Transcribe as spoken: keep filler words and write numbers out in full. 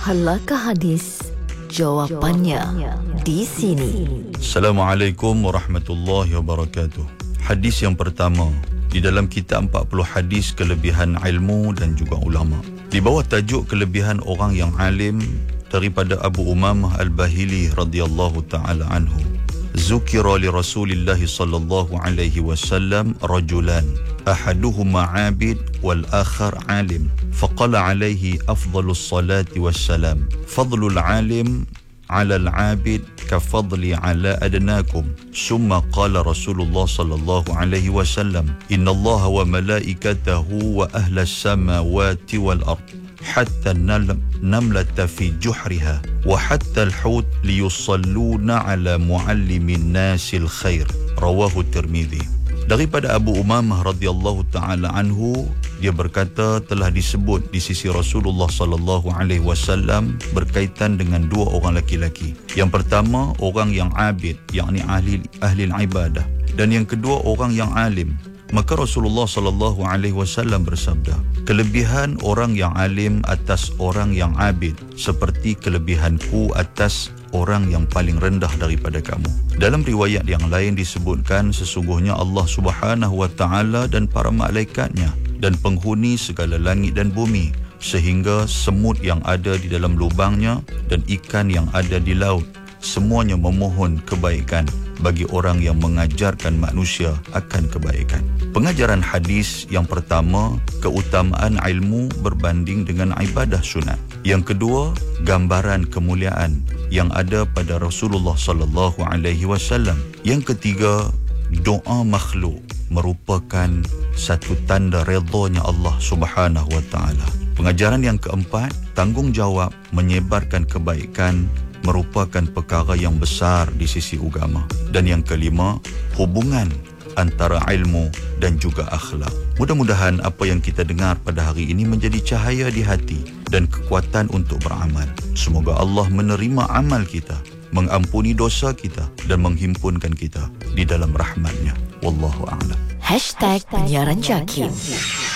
Halakah hadis? Jawapannya di sini. Assalamualaikum warahmatullahi wabarakatuh. Hadis yang pertama di dalam kitab empat puluh hadis kelebihan ilmu dan juga ulama. Di bawah tajuk kelebihan orang yang alim daripada Abu Umamah Al-Bahili radhiyallahu taala anhu. Zukira li Rasulillah sallallahu alaihi wasallam rajulan ahaduhuma 'abid wal akhar 'alim faqala alaihi afdalus salati wassalam fadlul 'alim 'ala al-'abid kafadli 'ala adnakum summa qala Rasulullah sallallahu alaihi wasallam innallaha wa malaikatahu wa ahlas samawati wal ard hatta namlata fi juhriha wa hatta al-hut liyusalluna ala muallimin nasil khair. Rawahu Tirmidzi. Daripada Abu Umamah radhiyallahu taala anhu, dia berkata telah disebut di sisi Rasulullah sallallahu alaihi wasallam berkaitan dengan dua orang laki-laki. Yang pertama orang yang abid, yakni ahli ahli ibadah, dan yang kedua orang yang alim. Maka Rasulullah sallallahu alaihi wasallam bersabda, kelebihan orang yang alim atas orang yang abid seperti kelebihanku atas orang yang paling rendah daripada kamu. Dalam riwayat yang lain disebutkan sesungguhnya Allah Subhanahu wa taala dan para malaikatnya dan penghuni segala langit dan bumi sehingga semut yang ada di dalam lubangnya dan ikan yang ada di laut semuanya memohon kebaikan bagi orang yang mengajarkan manusia akan kebaikan. Pengajaran hadis yang pertama, keutamaan ilmu berbanding dengan ibadah sunat. Yang kedua, gambaran kemuliaan yang ada pada Rasulullah sallallahu alaihi wasallam. Yang ketiga, doa makhluk merupakan satu tanda redanya Allah Subhanahu wa taala. Pengajaran yang keempat, tanggungjawab menyebarkan kebaikan merupakan perkara yang besar di sisi agama. Dan yang kelima, hubungan antara ilmu dan juga akhlak. Mudah-mudahan apa yang kita dengar pada hari ini menjadi cahaya di hati dan kekuatan untuk beramal. Semoga Allah menerima amal kita, mengampuni dosa kita dan menghimpunkan kita di dalam rahmat-Nya. Wallahu a'lam. Hashtag Penyiaran Jakim.